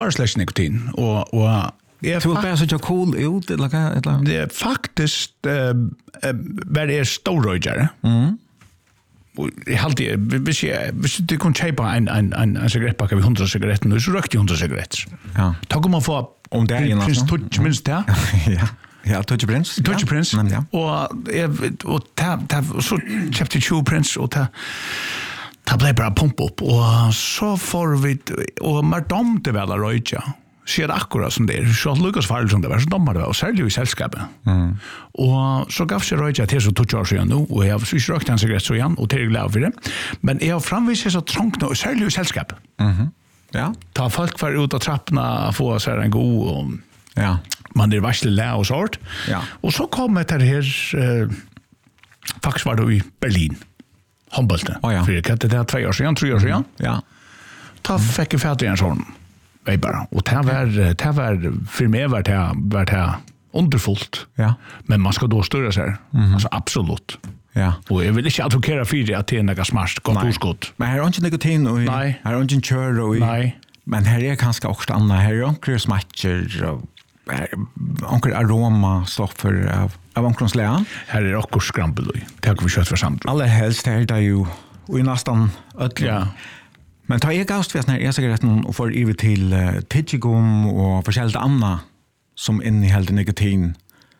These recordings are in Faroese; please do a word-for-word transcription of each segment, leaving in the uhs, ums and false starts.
har slags nikotin och och det är bara så jag cool ut eller eller det är faktiskt eh vad är storröjare. Mm. Och jag hade hvis jag hvis du kan köpa en en en en cigarettpacka med hundra cigaretter nu så rökte hundra cigaretter. Ja. Ta kommer man få om det är en prins touch minst där. Ja. Ja, touch prins. Touch prins. Ja. Och och ta ta så köpte tjugo prins och ta ta blev bara pump upp och så får vi och madam det väl röja. Ser akkurat som det är. Så Lucas Farrell som det var så domar det och säljer i sällskapet. Mm. Och så gav sig röja till så tog jag sig nu och jag har så rökt en cigarett så igen och till glad för det. Men jag har framvis så trångt och säljer i sällskapet. Mhm. Ja. Ta folk för ut av trapporna få så en god och ja. Man är varsel lä och sort. Ja. Och så kommer det här eh, faktiskt var det i Berlin. Humboldt. Oh, ja. För det det där två år sedan, tre år sedan. Mm. Ja. Ta fick jag färdig en sån. Vet bara. Och det var det var för mig var det var det underfullt. Ja. Men man ska då störa sig. Mm. Alltså absolut. Ja. Och jag vill inte advokera för det att det är något smart gott oskott. Men här är inte nikotin och Nej. här är inte kör och Nej. Men här är kanske också andra här är onkel smatcher och onkel aroma stoffer av av onkelns län. Här är också scramble då. Tack vi kött för samt. Alla helst här där ju och i nästan öll. Ja. Men ta jag gast vet när jag säger rätt och får över till uh, tidgum och förskällt andra som innehåller nikotin.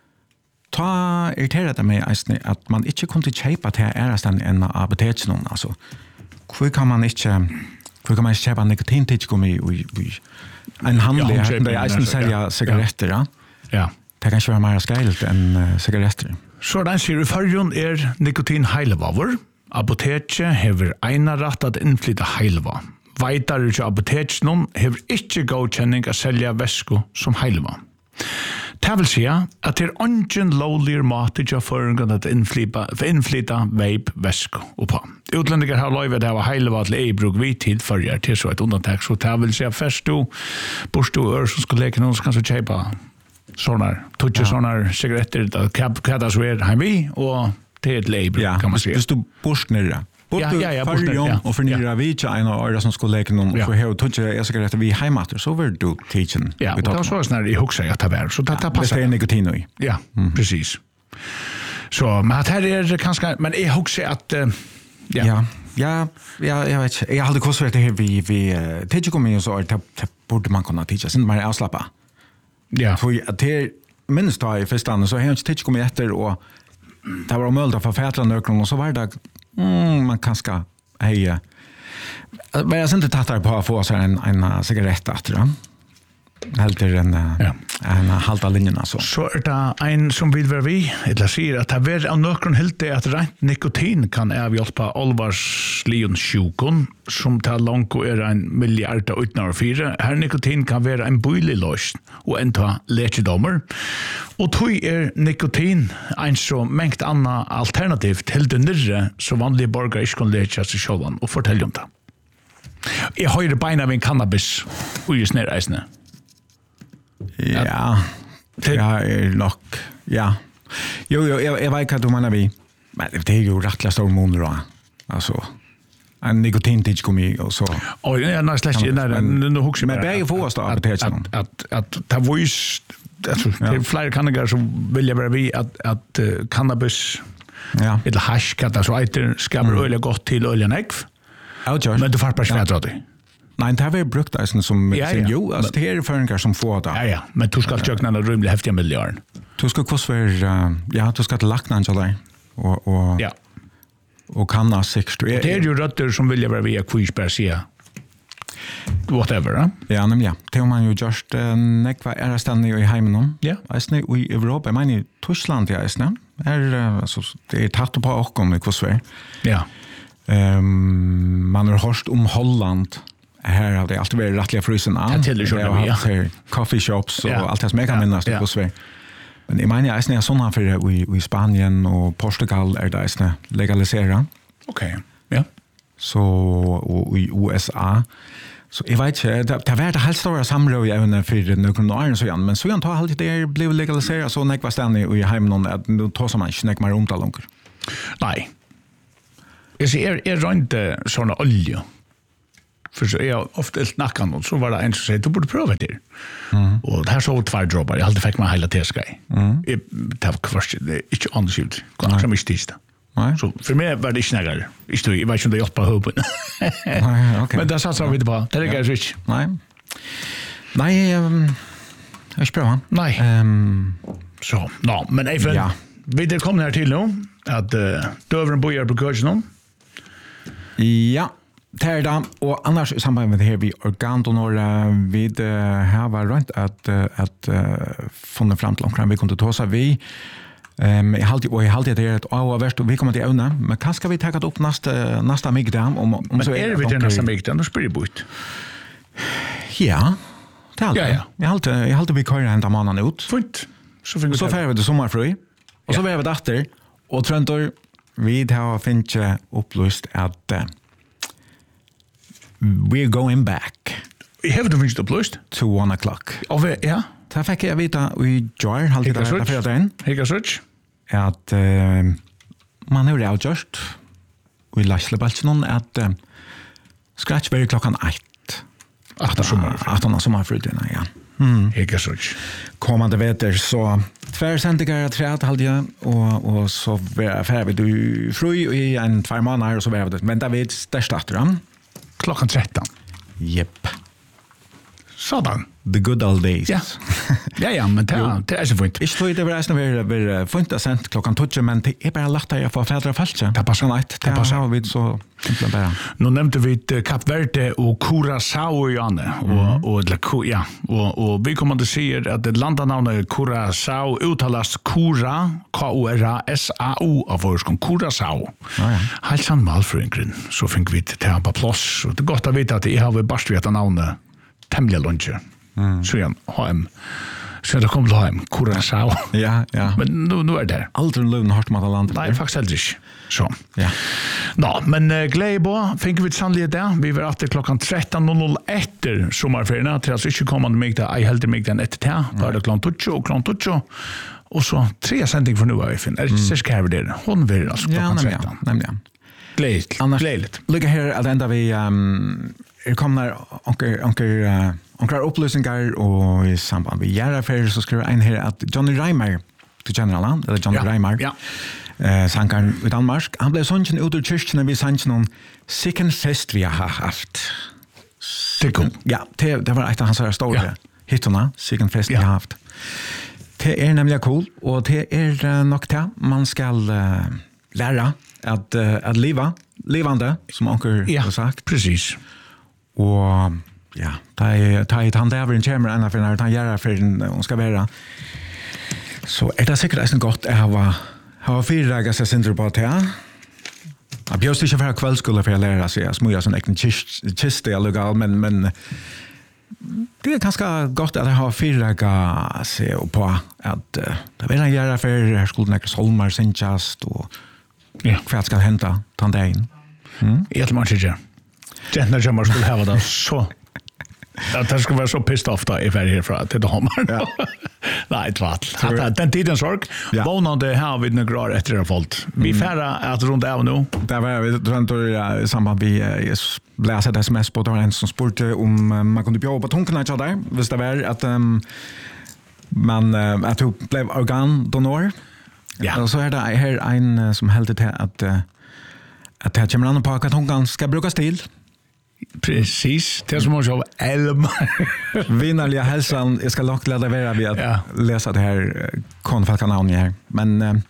Ta irriterar det mig att man inte kunde köpa till ärestan en apoteken alltså. Hur kan man inte hur kan man köpa nikotin tidgum i i en handel där jag inte sälja cigaretter ja. Ja. Det kan ju vara mer skällt än uh, cigaretter. Så den ser förjon är nikotin heilevavor. Apoteket hever eina rætt at innflytta heilva. Veitar ikke apoteket hever ikke godkjenning å selja væsku som heilva. Det vil si at det er ingen lovligere måte til å føringen at innflytta veip væsku oppa. Utlendinger har lov at det var heilva til ei bruk vidtid førjer til så et undantak, så det vil si at først du, bors du ør som skal leke noen, så kan du kjeipa sånne, tutsi sånne sigaretter, hva det så er heimvi, og det är ett label ja, kan man säga. Just du borstnere. Bort ja, ja, ja, borstnere ja. Och förnyra ja. Vi en av som skulle lägga någon ja. För här och tutsa jag ska rätta vi hemmater så vill du teachen. Ja, och då så är snarare i huxa att det var så det tar passar. Det är nikotin i. Ja, mm. precis. Så men här är det kanske men jag huxa att uh, ja. ja. Ja, ja, jag vet inte. Jag hade kostat det här vi vi uh, teacher kommer ju så att det borde man kunna teacha sen mer avslappa. Ja. För att det minst då i förstånd så har jag inte teacher kommer efter och det var omöjligt att få fätra nökron och så var det mm, man kanske heja. Men jag inte tattar på att få så en, en cigarett efter det. Helt en, ja. en halva linjen alltså. Så är det en som vill vara vi, eller säger att det är av nökron helt det att rent nikotin kan avhjälpa allvarslionsjukon som tar långt och är en miljard och utan fyra. Här nikotin kan vara en böjlig lösning och en ta läkedomar. Och tog är nikotin en så mängd annan alternativ till det nyrre så vanliga borgare inte kan läka sig själva och fortälja om det. Jag har ju beina av en cannabis och just ner äsne. Ja, det är nog, ja. Jo, jo, jag, jag vet att du menar vi, men det är ju rättliga stor mån då. Alltså, en nikotintids kom i och så. Oj, ja, nej, släck, nej, nu huxar men bägge får oss då apoteket. Att, att, att, ta voice, alltså, det är flera kandidater som vill vara vi att, att uh, cannabis, ja. Eller hash, kattar så äter, ska bli öliga gott till oljan ägg. Men du får bara svärt av det. Nej, det har vi brukt alltså som ja, ja. Jo, alltså det är föreningar som får det. Ja, ja, men du ska köka en rymlig häftiga miljarder. Du ska kvoss uh, ja, du ska till laknan till dig. Och, och, ja. Och kanna sex. Det är ju rötter som vill vara via quizbersia. Whatever, eh? Ja, men ja. Det har man ju just uh, nekva är stanna i hemmen. Ja. Alltså i Europa, jag menar i Tyskland ja, är är uh, alltså det är tatt på och om kvoss är. Ja. Ehm um, man har hört om Holland. Här har det alltid varit rättliga frysen an. Det har ja. Coffee shops och ja. Allt det som jag kan minnas det på Sverige. Men jag menar, jag är sådana för i, i Spanien och Portugal är det legaliserat. Okej, okay. Ja. Så och i U S A. Så jag vet inte, det, det var det helt stora samråd även för några år så igen. Men så jag tar alltid det blev legaliserat så när jag var ständig i hemmen att nu tar som man inte när man runt långt. Nej. Jag ser, är det inte sådana olja? För så är jag ofta helt nacken och så var det en som säger du borde pröva det. Mm. Och det här så två droppar. Jag alltid fick mig hela teskai. Mm. Jag tar kvart det är inte anskilt. Kan jag inte testa. Nej. Så för mig var det inte snäggare. Jag vet inte om det hjälper hopen. Nej, okej. Men det satsar vi på. Det är det kanske inte. Nej. Nej, um, jag ska pröva. Nej. Um, så, no, men även ja. Vi det kommer här till nu att uh, dövren bojar på kursen. Ja. Terda och annars i samband med det här vi organdonor vi har var runt att att funna fram till omkring vi kunde ta så vi ehm jag hade och jag hade det ett år värst och vi kommer till ävna men kan ska vi ta det upp nästa nästa migdam om om men så är det det nästa migdam då spelar bort. Ja. Det ja ja. Jag hade jag hade vi kör ända mannen ut. Fint. Så fick så får vi det sommarfri. Och så var vi där och Trentor vi har finche upplöst att we're going back. We have to finish the plus to one o'clock. Of it, ja. Ta fick jag veta vi jar halta där för den. Hega search. Att uh, man har det just vi läsle balchen någon att uh, scratch very klockan ett. Åtta sommar. Åtta sommar för det ja. Mm. Hega search. Kommande veter så tvär sentigar träd hade jag och och så var färdig du fru i en två månader och så var det men där vet det startar klockan tretton. Yep. Sådan. The good old days. Ja. Ja, ja, men det är det är så fint. Jag tror det var resten var var fint att sent klockan tolv men det är bara lätt att få fädra falska. Det passar nej. Det passar vi så simpelt bara. Nu nämnde vi Kap Verde och Curaçao i Janne och och det ja och och vi kommer att se att det landanamnet Curaçao uttalas Cura K U R A S A O av vår skon Curaçao. Ja ja. Halsan malfröngren så fick vi det här på plats och det är gott att veta att det har vi bara vet namnet tämliga luncher. Mm. Så igen, H M. Så det kommer till H M, Curaçao. Ja, ja. Men nu, nu är det. Aldrig lövn hårt med landet. Nej, faktiskt heller inte. Så. Ja. Nå, men uh, glädje på, fick vi sannolikt det. Vi var alltid klockan tretton noll noll efter sommarferierna. Till att inte kommande mig där, jag hellre mig den efter det. Då är det klockan tutto och klockan tutto. Och så tre sändning för nu av F N. Är det så ska jag det? Hon vill alltså klockan tretton. Ja, nämligen. Glädjligt. Glädjligt. Lycka här att ända vi um, er kommer onker onker uh, onker upplösningar och i samband med Järafär så skriver en här att Johnny Reimer till General eller Johnny ja. Reimer. Ja. Eh sankar i Danmark. Han blev sången ut ur kyrkan vi sank någon sicken fest vi har haft. Sicken. Ja, det det var ett av hans stora ja. hittarna, sicken fest vi har haft. Det är nämligen cool och det är nog det man ska uh, lära att uh, att leva levande som onkel ja, har sagt. Precis. Och ja, ta i ta i hand över en kamera ända för när han gör för hon ska vara. Så är det säkert gott att ha ha fyra dagar så syns det på det. Jag bjöd inte för kvällskola för att lära sig att smuja sån egen kist i legal men men det är ganska gott att ha fyra dagar se på att det vill jag göra för skolan är solmar synchast och ja, vad ska hända den dagen. Mm. Jag tror inte Gentna jamar skulle ha det så. Att det ska vara så pissed off då if I hear från till de ja. Nej, tvått. Att den tiden sorg. Vånande här vid några år efter det fallt. Vi färra att runt av nu. Där var vi runt i samband vi läsa det sms på den en som spurte om man kunde bjuda på tonkarna så där. Visst det var att um, man uh, att du blev organdonor. Ja. Och så är det här en som hällde till att uh, att det kommer an på att tonkan ska brukas till. Precis, det är som att jag elm. Vinnarliga hälsan, jag ska långt lära vara vid att ja. läsa det här konfalkanavnet här. Men uh,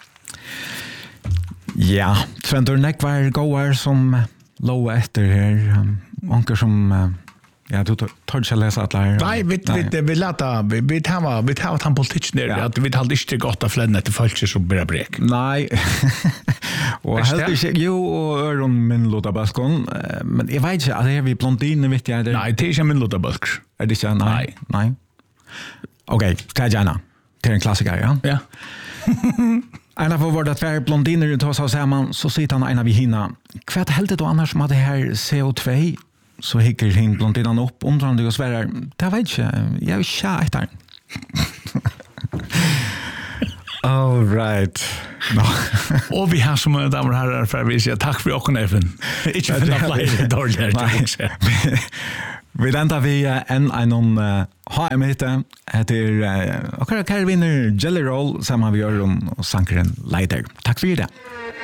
ja, Sventor Neck var goar som låg efter här. Um, onker som uh, ja, du tar inte läsa att lära. Nej, vi vi vi låta vi vi tar vi tar han politik ner att vi har inte gott att flänna till folk som börjar brek. Nej. Och helt inte jo och öron min låta baskon men jag vet inte att det är vi blondiner vet jag det. Nej, det är inte min låta bask. Är det så? Nej. Nej. Okej, ska jag gärna. Det är en klassiker, ja. Ja. En av våra två blondiner tar sig samman så sitter han en av hinna. Kvart helt då annars som att det här C O två så hickar hin blondinan upp undrande och svärar. Det vet jag. Jag är kär där. All right. Og vi har som damer og herrer for vi sier takk for åkken, Eifen. Ikke finne flere dårligere. Vi venter vi en en H M-hitte heter akkurat kære vinner Jelly Roll sammen med Jørgen og sankeren Leider. Takk for det.